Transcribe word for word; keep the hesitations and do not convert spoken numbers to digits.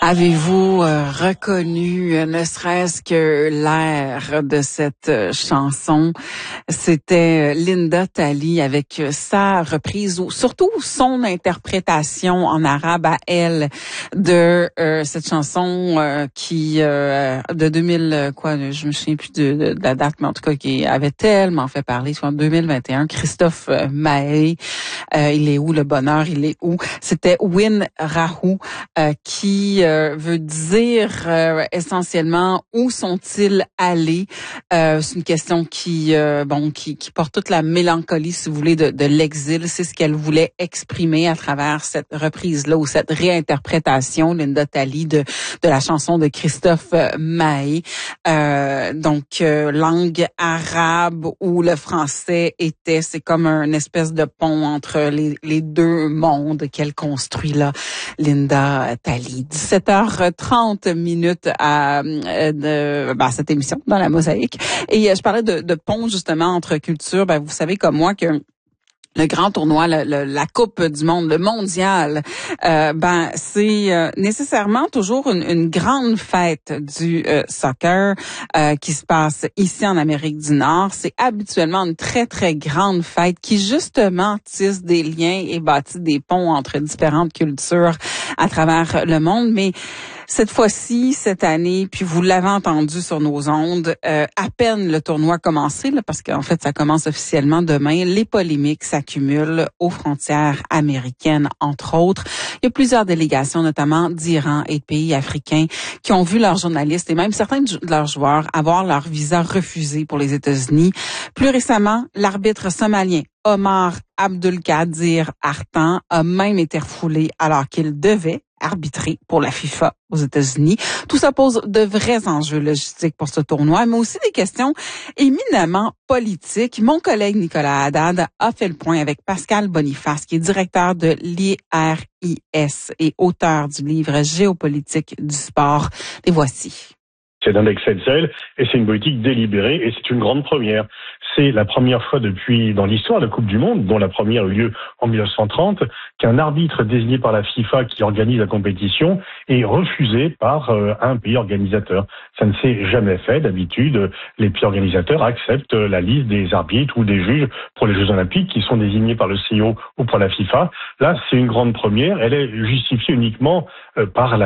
Avez-vous euh, reconnu, euh, ne serait-ce que l'air de cette euh, chanson? C'était euh, Linda Tali avec euh, sa reprise, ou surtout son interprétation en arabe à elle de euh, cette chanson euh, qui euh, de deux mille euh, quoi, je me souviens plus de, de, de la date, mais en tout cas qui avait tellement fait parler, soit en deux mille vingt et un. Christophe euh, Maé, euh, il est où le bonheur, il est où? C'était Win Rahou euh, qui euh, veut dire euh, essentiellement où sont-ils allés. Euh, c'est une question qui euh, bon qui, qui porte toute la mélancolie, si vous voulez, de, de l'exil. C'est ce qu'elle voulait exprimer à travers cette reprise-là ou cette réinterprétation, Linda Tali, de de la chanson de Christophe Maé. Euh, donc euh, langue arabe où le français était, c'est comme une espèce de pont entre les, les deux mondes qu'elle construit là, Linda Tali. dix-sept heures trente minutes à, euh, de, ben, cette émission dans la Mosaïque. Et euh, je parlais de, de pont justement entre cultures. Ben, vous savez comme moi que le grand tournoi, le, le, la Coupe du monde, le mondial, euh, ben c'est euh, nécessairement toujours une, une grande fête du euh, soccer euh, qui se passe ici en Amérique du Nord. C'est habituellement une très, très grande fête qui justement tisse des liens et bâtit des ponts entre différentes cultures à travers le monde. Mais cette fois-ci, cette année, puis vous l'avez entendu sur nos ondes, euh, à peine le tournoi a commencé, là, parce qu'en fait, ça commence officiellement demain, les polémiques s'accumulent aux frontières américaines, entre autres. Il y a plusieurs délégations, notamment d'Iran et de pays africains, qui ont vu leurs journalistes et même certains de leurs joueurs avoir leur visa refusé pour les États-Unis. Plus récemment, l'arbitre somalien Omar Abdulkadir Artan a même été refoulé alors qu'il devait arbitrer pour la FIFA aux États-Unis. Tout ça pose de vrais enjeux logistiques pour ce tournoi, mais aussi des questions éminemment politiques. Mon collègue Nicolas Haddad a fait le point avec Pascal Boniface, qui est directeur de l'I R I S et auteur du livre Géopolitique du sport. Les voici. C'est un excès de zèle et c'est une politique délibérée et c'est une grande première. C'est la première fois depuis dans l'histoire de la Coupe du Monde, dont la première eut lieu en mille neuf cent trente, qu'un arbitre désigné par la FIFA qui organise la compétition est refusé par euh, un pays organisateur. Ça ne s'est jamais fait. D'habitude, les pays organisateurs acceptent la liste des arbitres ou des juges pour les Jeux Olympiques qui sont désignés par le C I O ou par la FIFA. Là, c'est une grande première. Elle est justifiée uniquement euh, par la